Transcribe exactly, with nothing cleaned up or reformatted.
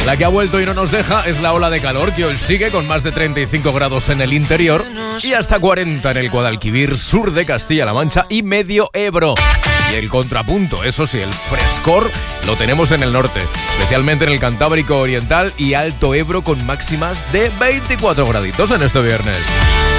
La que ha vuelto y no nos deja es la ola de calor que hoy sigue con más de treinta y cinco grados en el interior y hasta cuarenta en el Guadalquivir, sur de Castilla-La Mancha y medio Ebro. Y el contrapunto, eso sí, el frescor lo tenemos en el norte, especialmente en el Cantábrico Oriental y Alto Ebro con máximas de veinticuatro graditos en este viernes.